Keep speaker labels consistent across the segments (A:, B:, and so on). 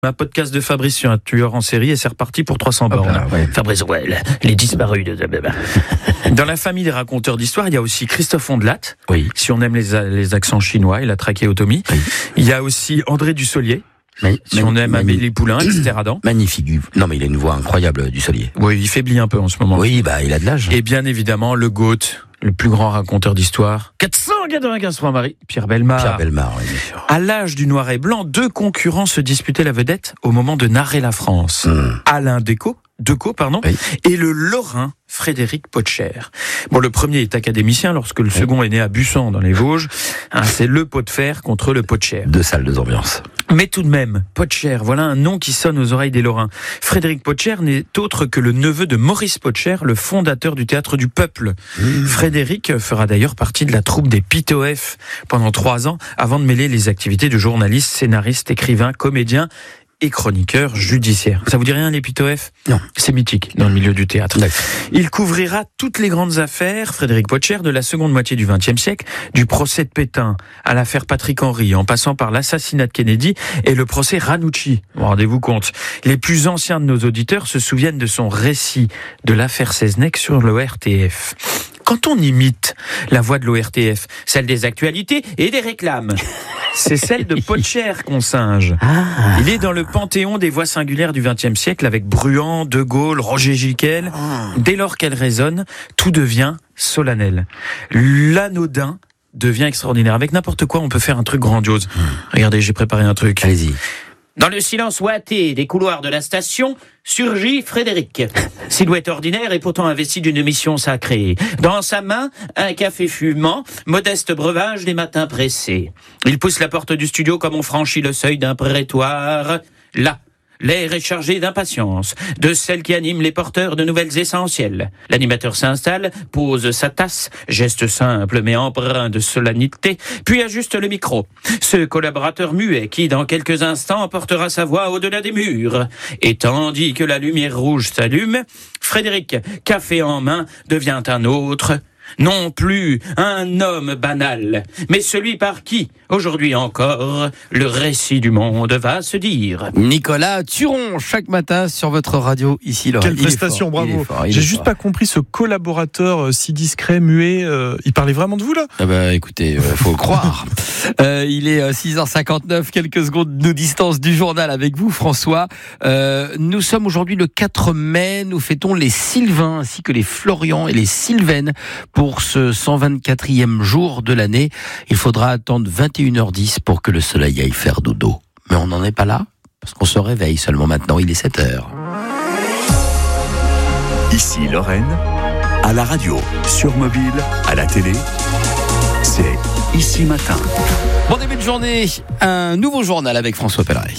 A: Un podcast de Fabrice sur un tueur en série et c'est reparti pour 300 bornes.
B: Ouais.
A: Fabrice, les disparus de... Dans la famille des raconteurs d'histoire, il y a aussi Christophe Ondelat.
B: Oui.
A: Si on aime les accents chinois et la trachéotomie.
B: Oui.
A: Il y a aussi André Dussolier. Si on aime Amélie Poulain, etc.
B: Magnifique. Non, mais il a une voix incroyable, Dussolier.
A: Oui, il faiblit un peu en ce moment.
B: Oui, il a de l'âge.
A: Et bien évidemment, le GOAT, le plus grand raconteur d'histoire. 495 francs Marie, Pierre Bellemare.
B: Pierre Bellemare, oui, bien sûr.
A: À l'âge du noir et blanc, deux concurrents se disputaient la vedette au moment de narrer la France. Alain Decaux, oui. Et le Lorrain Frédéric Potcher. Bon, le premier est académicien lorsque le second est né à Bussan dans les Vosges. C'est le pot de fer contre le Potcher.
B: Deux salles, deux ambiances.
A: Mais tout de même, Potcher, voilà un nom qui sonne aux oreilles des Lorrains. Frédéric Potcher n'est autre que le neveu de Maurice Potcher, le fondateur du Théâtre du Peuple. Frédéric fera d'ailleurs partie de la troupe des Pitoef pendant 3 ans, avant de mêler les activités de journaliste, scénariste, écrivain, comédien et chroniqueur judiciaire. Ça vous dit rien, les Pitoef ?
B: Non.
A: C'est mythique dans le milieu du théâtre.
B: D'accord.
A: Il couvrira toutes les grandes affaires, Frédéric Potcher, de la seconde moitié du XXe siècle, du procès de Pétain à l'affaire Patrick Henry, en passant par l'assassinat de Kennedy et le procès Ranucci. Rendez-vous compte. Les plus anciens de nos auditeurs se souviennent de son récit de l'affaire Seznec sur l'ORTF. Quand on imite la voix de l'ORTF, celle des actualités et des réclames, c'est celle de Potcher qu'on singe. Il est dans le panthéon des voix singulières du XXe siècle avec Bruand, De Gaulle, Roger Gicquel. Dès lors qu'elle résonne, tout devient solennel. L'anodin devient extraordinaire. Avec n'importe quoi, on peut faire un truc grandiose. Regardez, j'ai préparé un truc.
B: Allez-y.
C: Dans le silence ouaté des couloirs de la station, surgit Frédéric. Silhouette ordinaire et pourtant investi d'une mission sacrée. Dans sa main, un café fumant, modeste breuvage des matins pressés. Il pousse la porte du studio comme on franchit le seuil d'un prétoire. Là, l'air est chargé d'impatience, de celle qui anime les porteurs de nouvelles essentielles. L'animateur s'installe, pose sa tasse, geste simple mais empreint de solennité, puis ajuste le micro. Ce collaborateur muet qui, dans quelques instants, portera sa voix au-delà des murs. Et tandis que la lumière rouge s'allume, Frédéric, café en main, devient un autre. Non plus un homme banal, mais celui par qui, aujourd'hui encore, le récit du monde va se dire.
B: Nicolas Turon, chaque matin sur votre radio, ici, Lorraine.
D: Quelle prestation, bravo. J'ai juste pas compris ce collaborateur si discret, muet. Il parlait vraiment de vous, là ?
B: Ah bah écoutez, faut le croire. Il est 6h59, quelques secondes de distance du journal avec vous, François. Nous sommes aujourd'hui le 4 mai, nous fêtons les Sylvains ainsi que les Florian et les Sylvaines pour ce 124e jour de l'année. Il faudra attendre 21h10 pour que le soleil aille faire dodo. Mais on n'en est pas là, parce qu'on se réveille seulement maintenant, il est 7h.
E: Ici Lorraine, à la radio, sur mobile, à la télé, c'est Ici Matin.
B: Bon début de journée, un nouveau journal avec François Pelleret.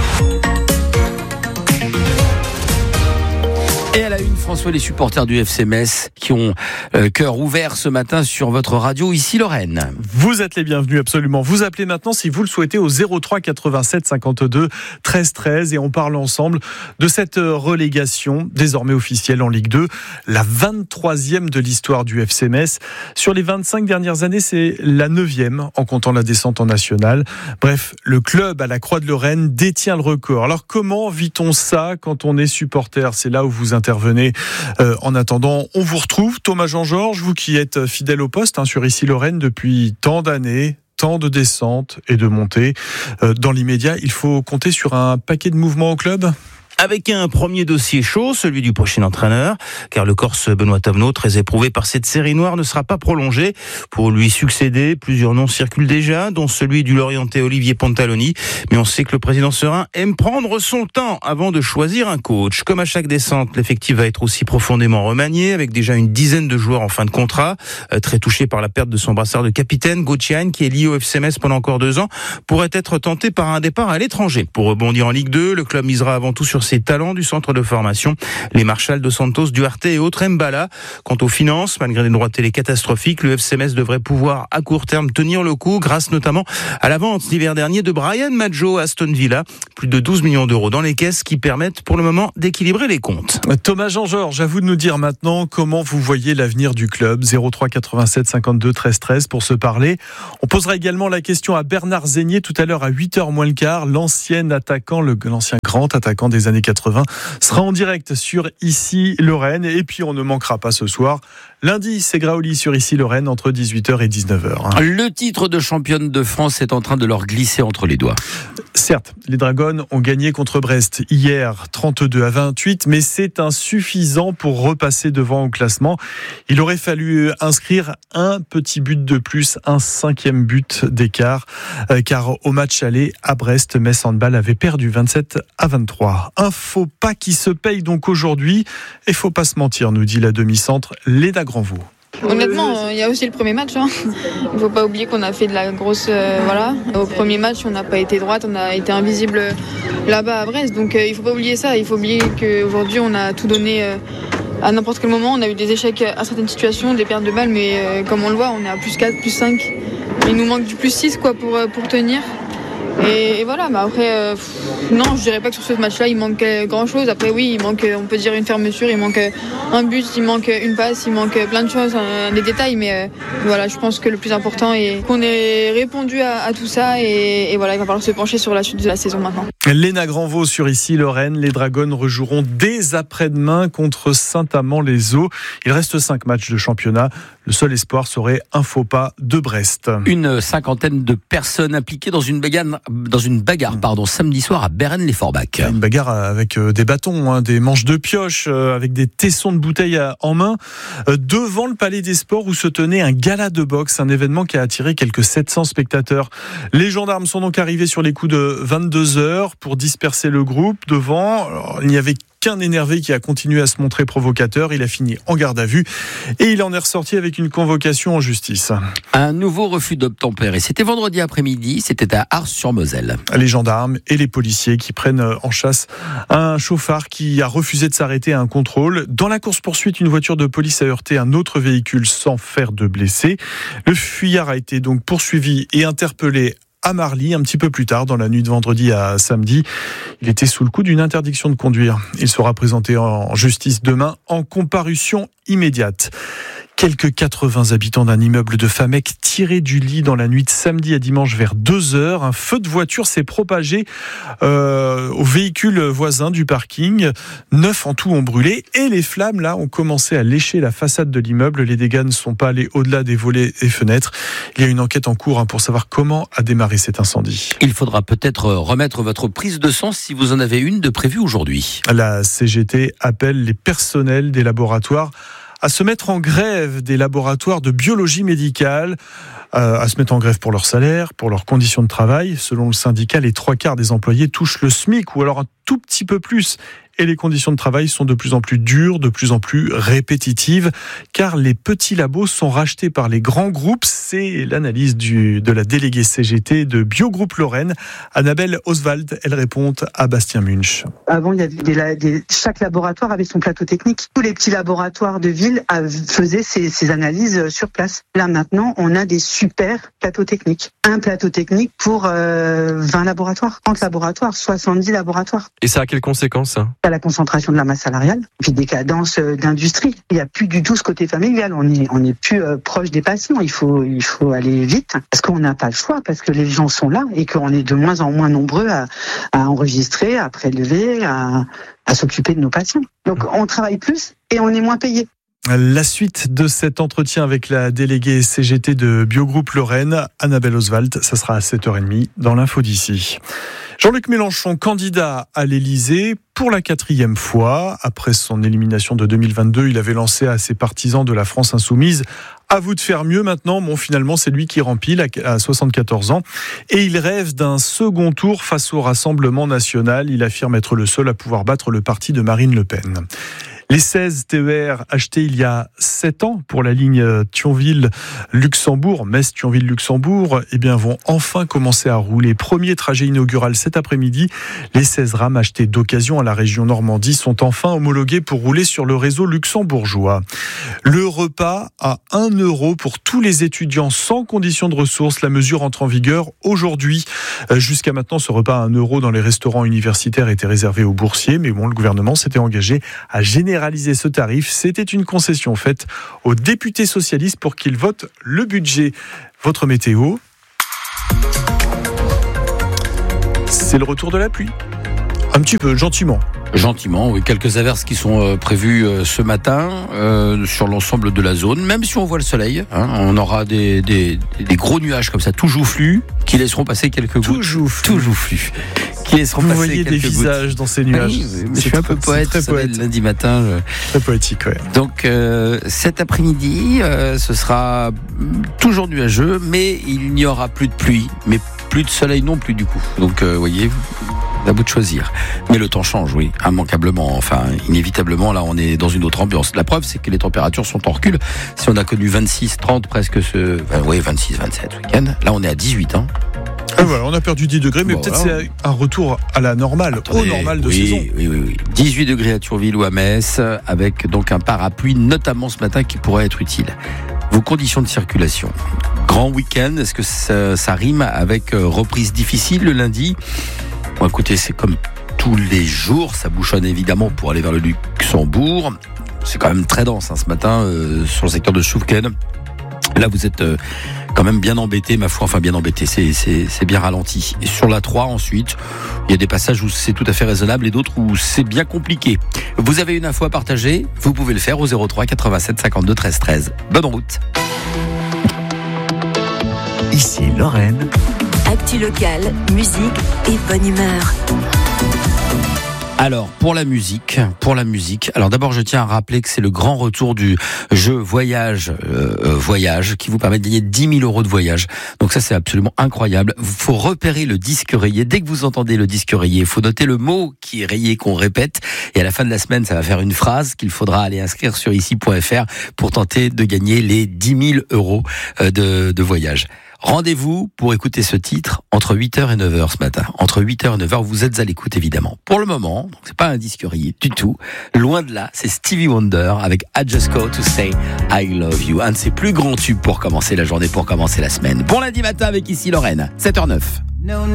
B: Et à la une, François, les supporters du FC Metz qui ont cœur ouvert ce matin sur votre radio, ici Lorraine.
D: Vous êtes les bienvenus, absolument. Vous appelez maintenant si vous le souhaitez au 03 87 52 13 13 et on parle ensemble de cette relégation désormais officielle en Ligue 2, la 23e de l'histoire du FC Metz. Sur les 25 dernières années, c'est la 9e en comptant la descente en nationale. Bref, le club à la Croix de Lorraine détient le record. Alors comment vit-on ça quand on est supporter ? C'est là où vous intervenez. En attendant, on vous retrouve, Thomas Jean-Georges, vous qui êtes fidèle au poste sur Ici Lorraine depuis tant d'années, tant de descentes et de montées. Dans l'immédiat, il faut compter sur un paquet de mouvements au club ?
F: Avec un premier dossier chaud, celui du prochain entraîneur, car le Corse Benoît Tavenot, très éprouvé par cette série noire, ne sera pas prolongé. Pour lui succéder, plusieurs noms circulent déjà, dont celui du Lorientais Olivier Pantaloni. Mais on sait que le président serein aime prendre son temps avant de choisir un coach. Comme à chaque descente, l'effectif va être aussi profondément remanié, avec déjà une dizaine de joueurs en fin de contrat. Très touché par la perte de son brassard de capitaine, Gauthian, qui est lié au FC Metz pendant encore 2 ans, pourrait être tenté par un départ à l'étranger. Pour rebondir en Ligue 2, le club misera avant tout sur ces talents du centre de formation, les Marshall dos Santos, Duarte et autres Mbala. Quant aux finances, malgré des droits télé catastrophiques, le FC Metz devrait pouvoir à court terme tenir le coup grâce notamment à la vente l'hiver dernier de Brian Maggio à Aston Villa. Plus de 12 millions d'euros dans les caisses qui permettent pour le moment d'équilibrer les comptes.
D: Thomas Jean-Georges, à vous de nous dire maintenant comment vous voyez l'avenir du club. 03 87 52 13 13 pour se parler. On posera également la question à Bernard Zégnier tout à l'heure à 8h moins le quart. L'ancien grand attaquant des années 80 sera en direct sur Ici Lorraine. Et puis on ne manquera pas ce soir. Lundi, c'est Graoli sur Ici Lorraine entre 18h et 19h.
B: Le titre de championne de France est en train de leur glisser entre les doigts.
D: Certes, les Dragons ont gagné contre Brest hier 32-28, mais c'est insuffisant pour repasser devant au classement. Il aurait fallu inscrire un petit but de plus, un 5e but d'écart, car au match aller à Brest, Metz Handball avait perdu 27-23. Un faux pas qui se paye donc aujourd'hui, et faut pas se mentir, nous dit la demi-centre Léna Granvaux.
G: Honnêtement, il y a aussi le premier match. Il ne faut pas oublier qu'on a fait de la grosse... Au premier match, on n'a pas été droite, on a été invisible là-bas à Brest. Donc il ne faut pas oublier ça. Il faut oublier qu'aujourd'hui, on a tout donné à n'importe quel moment. On a eu des échecs à certaines situations, des pertes de balles, mais comme on le voit, on est à plus 4, plus 5. Il nous manque du plus 6 pour tenir. Et voilà, mais après, non, je dirais pas que sur ce match-là, il manque grand-chose. Après, oui, il manque, on peut dire une fermeture, il manque un but, il manque une passe, il manque plein de choses, des détails. Mais voilà, je pense que le plus important est qu'on ait répondu à tout ça. Et voilà, il va falloir se pencher sur la suite de la saison maintenant.
D: Léna Granvaux sur Ici Lorraine. Les Dragons rejoueront dès après-demain contre Saint-Amand-les-Eaux. Il reste 5 matchs de championnat. Le seul espoir serait un faux pas de Brest.
B: Une cinquantaine de personnes impliquées dans une bagarre samedi soir à Beren-les-Forbach.
D: Une bagarre avec des bâtons, des manches de pioche, avec des tessons de bouteilles en main, devant le Palais des Sports où se tenait un gala de boxe, un événement qui a attiré quelques 700 spectateurs. Les gendarmes sont donc arrivés sur les coups de 22h pour disperser le groupe. Devant, il n'y avait qu'un énervé qui a continué à se montrer provocateur. Il a fini en garde à vue et il en est ressorti avec une convocation en justice.
B: Un nouveau refus d'obtempérer. C'était vendredi après-midi, c'était à Ars-sur-Moselle.
D: Les gendarmes et les policiers qui prennent en chasse un chauffard qui a refusé de s'arrêter à un contrôle. Dans la course-poursuite, une voiture de police a heurté un autre véhicule sans faire de blessés. Le fuyard a été donc poursuivi et interpellé à Marly, un petit peu plus tard, dans la nuit de vendredi à samedi. Il était sous le coup d'une interdiction de conduire. Il sera présenté en justice demain en comparution immédiate. Quelques 80 habitants d'un immeuble de Famec tirés du lit dans la nuit de samedi à dimanche vers 2h. Un feu de voiture s'est propagé au véhicule voisin du parking. 9 en tout ont brûlé et les flammes là ont commencé à lécher la façade de l'immeuble. Les dégâts ne sont pas allés au-delà des volets et fenêtres. Il y a une enquête en cours pour savoir comment a démarré cet incendie.
B: Il faudra peut-être remettre votre prise de sang si vous en avez une de prévue aujourd'hui.
D: La CGT appelle les personnels des laboratoires à se mettre en grève des laboratoires de biologie médicale, à se mettre en grève pour leur salaire, pour leurs conditions de travail. Selon le syndicat, les 3/4 des employés touchent le SMIC ou alors un tout petit peu plus. Et les conditions de travail sont de plus en plus dures, de plus en plus répétitives, car les petits labos sont rachetés par les grands groupes. C'est l'analyse de la déléguée CGT de Biogroupe Lorraine, Annabelle Oswald. Elle répond à Bastien Munch.
H: Avant, il y avait chaque laboratoire avait son plateau technique. Tous les petits laboratoires de ville faisaient ces analyses sur place. Là, maintenant, on a des super plateaux techniques. Un plateau technique pour 20 laboratoires, 30 laboratoires, 70 laboratoires.
I: Et ça a quelles conséquences, ça ?
H: À la concentration de la masse salariale, puis des cadences d'industrie. Il n'y a plus du tout ce côté familial. On est plus proche des patients. Il faut aller vite parce qu'on n'a pas le choix, parce que les gens sont là et qu'on est de moins en moins nombreux à enregistrer, à prélever, à s'occuper de nos patients. Donc on travaille plus et on est moins payé.
D: La suite de cet entretien avec la déléguée CGT de Biogroupe Lorraine, Annabelle Oswald, ça sera à 7h30 dans l'info d'ici. Jean-Luc Mélenchon, candidat à l'Élysée pour la 4e fois. Après son élimination de 2022, il avait lancé à ses partisans de la France insoumise « À vous de faire mieux maintenant ». Bon, finalement, c'est lui qui rempile à 74 ans. Et il rêve d'un second tour face au Rassemblement national. Il affirme être le seul à pouvoir battre le parti de Marine Le Pen. Les 16 TER achetés il y a 7 ans pour la ligne Thionville-Luxembourg, Metz-Thionville-Luxembourg, vont enfin commencer à rouler. Premier trajet inaugural cet après-midi. Les 16 rames achetées d'occasion à la région Normandie sont enfin homologuées pour rouler sur le réseau luxembourgeois. Le repas à 1 € pour tous les étudiants sans condition de ressources. La mesure entre en vigueur aujourd'hui. Jusqu'à maintenant, ce repas à 1 € dans les restaurants universitaires était réservé aux boursiers, mais le gouvernement s'était engagé à généraliser ce tarif. C'était une concession faite aux députés socialistes pour qu'ils votent le budget. Votre météo, c'est le retour de la pluie. Un petit peu, gentiment.
B: Gentiment, oui. Quelques averses qui sont prévues ce matin sur l'ensemble de la zone. Même si on voit le soleil, on aura des gros nuages comme ça, tout joufflus, qui laisseront passer quelques gouttes. Tout joufflu. Qui laisseront passer
D: voyez des visages
B: gouttes.
D: dans ces nuages.
B: Oui, je suis un peu poète,
D: très poète.
B: Lundi matin.
D: Très poétique, ouais.
B: Donc cet après-midi, ce sera toujours nuageux, mais il n'y aura plus de pluie, mais plus de soleil non plus du coup. Donc voyez, à vous de choisir. Mais le temps change, oui, immanquablement, inévitablement. Là, on est dans une autre ambiance. La preuve, c'est que les températures sont en recul. Si on a connu 26, 30 presque 26, 27 week-end, là on est à 18 ans.
D: Voilà, on a perdu 10 degrés, mais peut-être c'est un retour à la normale, au normal de saison.
B: Oui. 18 degrés à Thionville ou à Metz, avec donc un parapluie, notamment ce matin, qui pourrait être utile. Vos conditions de circulation. Grand week-end, est-ce que ça rime avec reprise difficile le lundi ? Bon, écoutez, c'est comme tous les jours, ça bouchonne évidemment pour aller vers le Luxembourg. C'est quand même très dense ce matin sur le secteur de Schuffken. Là, vous êtes quand même bien embêté, ma foi, bien embêté, c'est bien ralenti. Et sur la 3, ensuite, il y a des passages où c'est tout à fait raisonnable et d'autres où c'est bien compliqué. Vous avez une info à partager, vous pouvez le faire au 03 87 52 13 13. Bonne route.
E: Ici Lorraine.
I: Actu locale, musique et bonne humeur.
B: Alors, pour la musique, alors d'abord je tiens à rappeler que c'est le grand retour du jeu Voyage qui vous permet de gagner 10 000 € de voyage. Donc ça c'est absolument incroyable. Il faut repérer le disque rayé. Dès que vous entendez le disque rayé, il faut noter le mot qui est rayé, qu'on répète. Et à la fin de la semaine, ça va faire une phrase qu'il faudra aller inscrire sur ici.fr pour tenter de gagner les 10 000 € de voyage. Rendez-vous pour écouter ce titre entre 8h et 9h ce matin. Entre 8h et 9h, vous êtes à l'écoute évidemment. Pour le moment, donc c'est pas un disque rayé du tout. Loin de là, c'est Stevie Wonder avec I Just Go To Say I Love You. Un de ses plus grands tubes pour commencer la journée, pour commencer la semaine. Bon lundi matin avec ici Lorraine, 7h09.